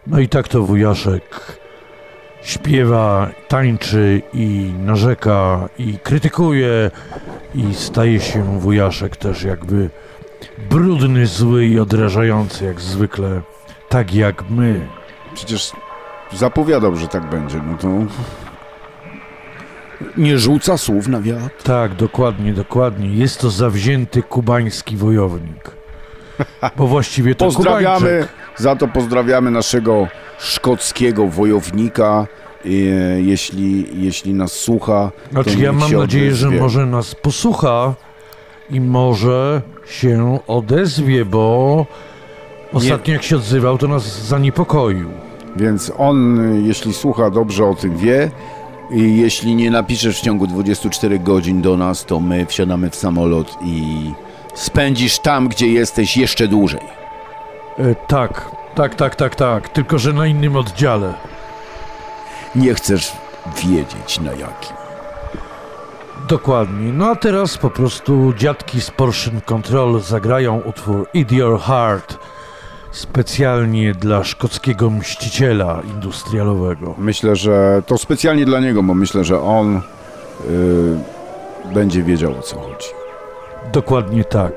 No i tak to wujaszek śpiewa, tańczy i narzeka i krytykuje i staje się wujaszek też jakby brudny, zły i odrażający jak zwykle, tak jak my. Przecież zapowiadał, że tak będzie, no to nie rzuca słów na wiatr. Tak, dokładnie. Jest to zawzięty kubański wojownik. Bo właściwie to pozdrawiamy, za to pozdrawiamy naszego szkockiego wojownika, jeśli nas słucha. Znaczy ja mam nadzieję, że może nas posłucha i może się odezwie, bo ostatnio jak się odzywał, to nas zaniepokoił. Więc on, jeśli słucha, dobrze o tym wie. I jeśli nie napiszesz w ciągu 24 godzin do nas, to my wsiadamy w samolot i spędzisz tam, gdzie jesteś, jeszcze dłużej. Tak. Tylko że na innym oddziale. Nie chcesz wiedzieć na jakim. Dokładnie. No a teraz po prostu dziadki z Portion Control zagrają utwór Eat Your Heart specjalnie dla szkockiego mściciela industrialowego. Myślę, że to specjalnie dla niego, bo myślę, że on będzie wiedział, o co chodzi. Dokładnie tak.